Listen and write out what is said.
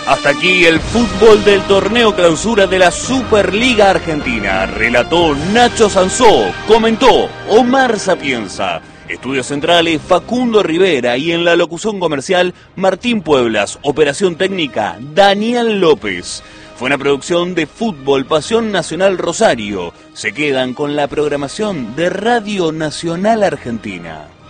Hasta aquí el fútbol del torneo clausura de la Superliga Argentina. Relató Nacho Sansó, comentó Omar Sapienza. Estudios centrales Facundo Rivera y en la locución comercial Martín Pueblas. Operación técnica Daniel López. Fue una producción de Fútbol Pasión Nacional Rosario. Se quedan con la programación de Radio Nacional Argentina.